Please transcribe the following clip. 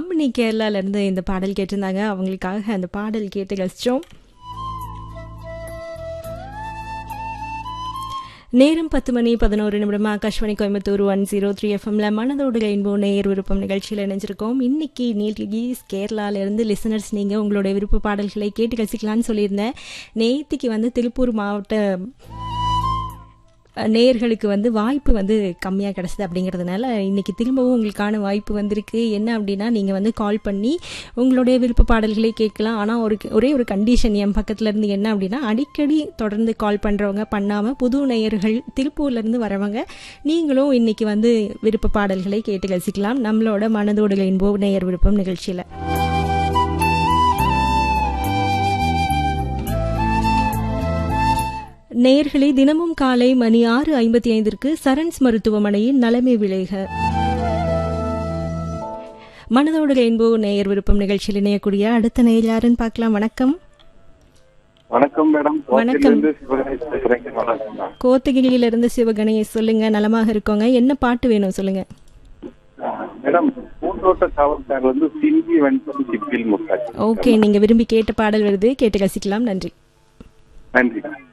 அம்மினி கேரளால இருந்து இந்த பாடல் கேட்டிருந்தாங்க. அவங்களுக்காக அந்த பாடல் கேட்டு ரசிச்சோம். நேரம் 10:11 ஆகாஷ்வாணி கோயம்புத்தூர் 103 எஃப்எம்ல மனதோடு ரெயின்போ நேயர் விருப்பம் நிகழ்ச்சியில் இணைஞ்சிருக்கோம். இன்னைக்கு நீல்கிரிஸ் கேரளாவிலேருந்து லிசனர்ஸ் நீங்கள் உங்களுடைய விருப்ப பாடல்களை கேட்டு ரசிக்கலான்னு சொல்லியிருந்தேன். நேத்திக்கு திருப்பூர் மாவட்ட நேயர்களுக்கு வாய்ப்பு கம்மியாக கிடச்சிது. அப்படிங்கிறதுனால இன்றைக்கி திரும்பவும் உங்களுக்கான வாய்ப்பு வந்திருக்கு. என்ன அப்படின்னா, நீங்கள் கால் பண்ணி உங்களுடைய விருப்ப பாடல்களை கேட்கலாம். ஆனால் ஒரே ஒரு கண்டிஷன் என் பக்கத்தில் இருந்து என்ன அப்படின்னா, அடிக்கடி தொடர்ந்து கால் பண்ணுறவங்க பண்ணாமல் புது நேயர்கள் திருப்பூர்லேருந்து வரவங்க நீங்களும் இன்றைக்கி விருப்ப பாடல்களை கேட்டு ரசிக்கலாம் நம்மளோட மனதோடு ரெயின்போ நேயர் விருப்பம் நிகழ்ச்சியில். நேயர்களே, தினமும் காலை மணி 6:55 சரண்ஸ் மருத்துவமனையின் நலமே விளைக மனதோடு ரெயின்போ நேயர் விருப்பம் நிகழ்ச்சியில் இணையக்கூடிய அடுத்த நேயர் யாருன்னு பார்க்கலாம். வணக்கம். வணக்கம் மேடம். வணக்கம். கோத்தகிரியிலிருந்து சிவகணேஷ். சொல்லுங்க. நலமாக இருக்கோங்க. என்ன பாட்டு வேணும் சொல்லுங்க. மேடம், பூந்தோட்ட காவல்காரர் சில்வி வந்து சிப்பில் முட்டாச்சு. ஓகே, நீங்க விரும்பி கேட்ட பாடல் வருது, கேட்டு ரசிக்கலாம். நன்றி. நன்றி.